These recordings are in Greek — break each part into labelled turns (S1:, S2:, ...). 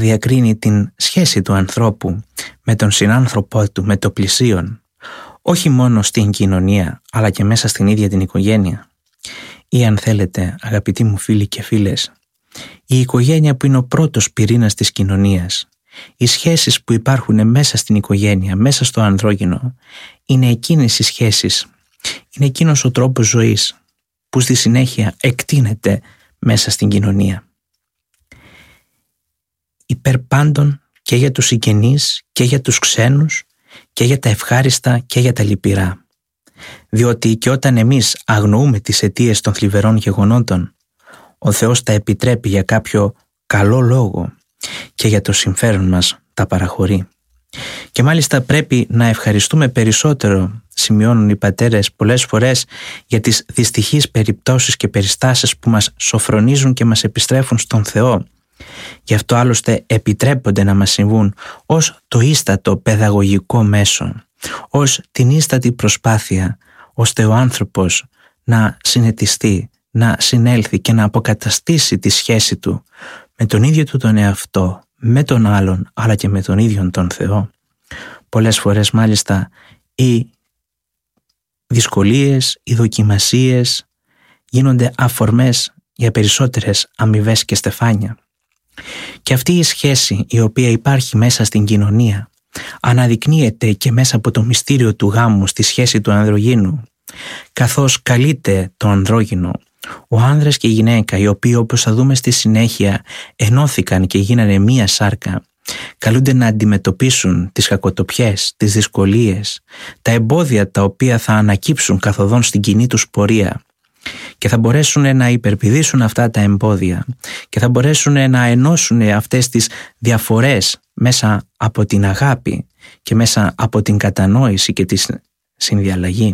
S1: διακρίνει την σχέση του ανθρώπου με τον συνάνθρωπό του, με το πλησίον, όχι μόνο στην κοινωνία, αλλά και μέσα στην ίδια την οικογένεια. Ή αν θέλετε, αγαπητοί μου φίλοι και φίλες, η οικογένεια που είναι ο πρώτος πυρήνας της κοινωνίας, οι σχέσεις που υπάρχουν μέσα στην οικογένεια, μέσα στο ανδρόγυνο, είναι εκείνες οι σχέσεις, είναι εκείνος ο τρόπος ζωής που στη συνέχεια εκτείνεται μέσα στην κοινωνία. Υπέρ πάντων και για τους συγγενείς και για τους ξένους και για τα ευχάριστα και για τα λυπηρά. Διότι και όταν εμείς αγνοούμε τις αιτίες των θλιβερών γεγονότων, ο Θεός τα επιτρέπει για κάποιο καλό λόγο και για το συμφέρον μας τα παραχωρεί. Και μάλιστα πρέπει να ευχαριστούμε περισσότερο, σημειώνουν οι πατέρες πολλές φορές, για τις δυστυχείς περιπτώσεις και περιστάσεις που μας σοφρονίζουν και μας επιστρέφουν στον Θεό. Γι' αυτό άλλωστε επιτρέπονται να μας συμβούν ως το ίστατο παιδαγωγικό μέσο, ως την ίστατη προσπάθεια, ώστε ο άνθρωπος να συνετιστεί, να συνέλθει και να αποκαταστήσει τη σχέση του με τον ίδιο του τον εαυτό, με τον άλλον, αλλά και με τον ίδιον τον Θεό. Πολλές φορές μάλιστα οι δυσκολίες, οι δοκιμασίες γίνονται αφορμές για περισσότερες αμοιβές και στεφάνια. Και αυτή η σχέση η οποία υπάρχει μέσα στην κοινωνία αναδεικνύεται και μέσα από το μυστήριο του γάμου στη σχέση του ανδρογύνου, καθώς καλείται το ανδρόγυνο, ο άνδρας και η γυναίκα, οι οποίοι όπως θα δούμε στη συνέχεια ενώθηκαν και γίνανε μία σάρκα, καλούνται να αντιμετωπίσουν τις κακοτοπιές, τις δυσκολίες, τα εμπόδια τα οποία θα ανακύψουν καθοδόν στην κοινή τους πορεία, και θα μπορέσουν να υπερπηδήσουν αυτά τα εμπόδια και θα μπορέσουν να ενώσουν αυτές τις διαφορές μέσα από την αγάπη και μέσα από την κατανόηση και τη συνδιαλλαγή.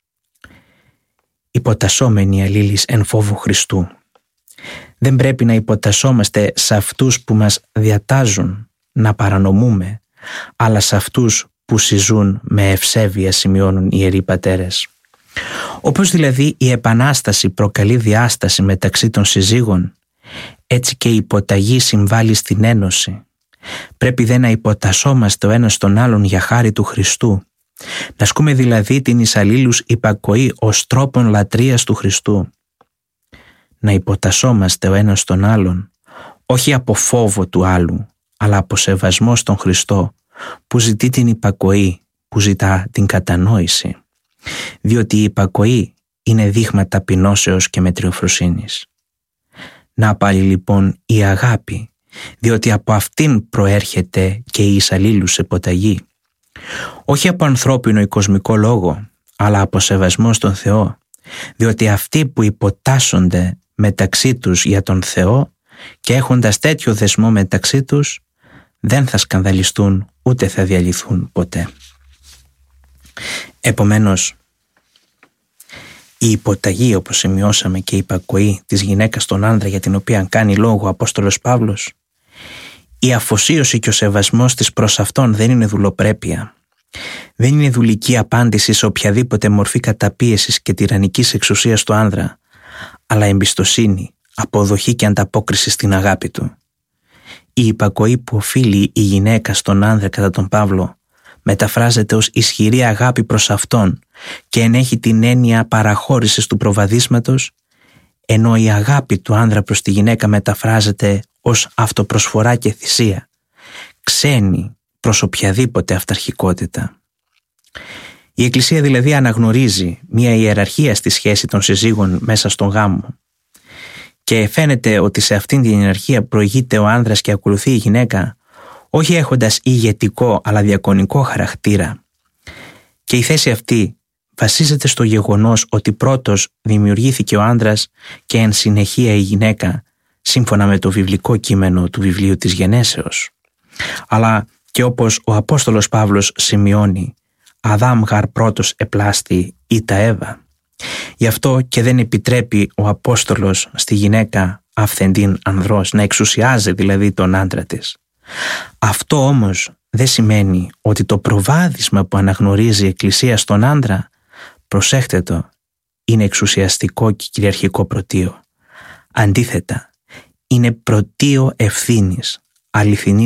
S1: Υποτασσόμενοι αλλήλεις εν φόβου Χριστού. Δεν πρέπει να υποτασσόμαστε σε αυτούς που μας διατάζουν να παρανομούμε, αλλά σε αυτούς που συζούν με ευσέβεια, σημειώνουν οι Ιεροί Πατέρες. Όπως δηλαδή η Επανάσταση προκαλεί διάσταση μεταξύ των συζύγων, έτσι και η υποταγή συμβάλλει στην ένωση. Πρέπει δε να υποτασσόμαστε ο ένας τον άλλον για χάρη του Χριστού, να ασκούμε δηλαδή την εις αλλήλους υπακοή ως τρόπον λατρείας του Χριστού. Να υποτασσόμαστε ο ένας τον άλλον, όχι από φόβο του άλλου, αλλά από σεβασμό στον Χριστό, που ζητεί την υπακοή, που ζητά την κατανόηση. Διότι η υπακοή είναι δείγμα ταπεινώσεως και μετριοφροσύνης. Να πάλι λοιπόν η αγάπη, διότι από αυτήν προέρχεται και η εις αλλήλους υποταγή. Όχι από ανθρώπινο ή κοσμικό λόγο, αλλά από σεβασμό στον Θεό, διότι αυτοί που υποτάσσονται μεταξύ τους για τον Θεό και έχοντας τέτοιο δεσμό μεταξύ τους, δεν θα σκανδαλιστούν ούτε θα διαλυθούν ποτέ. Επομένως, η υποταγή, όπως σημειώσαμε, και η υπακοή της γυναίκας στον άνδρα για την οποία κάνει λόγο ο Απόστολος Παύλος, η αφοσίωση και ο σεβασμός της προς αυτόν δεν είναι δουλοπρέπεια. Δεν είναι δουλική απάντηση σε οποιαδήποτε μορφή καταπίεσης και τυραννικής εξουσίας του άνδρα, αλλά εμπιστοσύνη, αποδοχή και ανταπόκριση στην αγάπη του. Η υπακοή που οφείλει η γυναίκα στον άνδρα κατά τον Παύλο μεταφράζεται ως ισχυρή αγάπη προς αυτόν και ενέχει την έννοια παραχώρησης του προβαδίσματος, ενώ η αγάπη του άνδρα προς τη γυναίκα μεταφράζεται ως αυτοπροσφορά και θυσία, ξένη προς οποιαδήποτε αυταρχικότητα. Η Εκκλησία δηλαδή αναγνωρίζει μια ιεραρχία στη σχέση των συζύγων μέσα στον γάμο και φαίνεται ότι σε αυτήν την ιεραρχία προηγείται ο άνδρας και ακολουθεί η γυναίκα, όχι έχοντας ηγετικό αλλά διακονικό χαρακτήρα. Και η θέση αυτή βασίζεται στο γεγονός ότι πρώτος δημιουργήθηκε ο άνδρας και εν συνεχεία η γυναίκα, σύμφωνα με το βιβλικό κείμενο του βιβλίου της Γενέσεως. Αλλά και όπως ο Απόστολος Παύλος σημειώνει, Αδάμ γαρ πρώτος επλάστη ήτα Εύα. Γι' αυτό και δεν επιτρέπει ο Απόστολος στη γυναίκα αυθεντήν ανδρός, να εξουσιάζει δηλαδή τον άντρα της. Αυτό όμως δεν σημαίνει ότι το προβάδισμα που αναγνωρίζει η Εκκλησία στον άντρα, προσέχτε το, είναι εξουσιαστικό και κυριαρχικό πρωτείο. Αντίθετα, είναι πρωτείο ευθύνης, αληθινή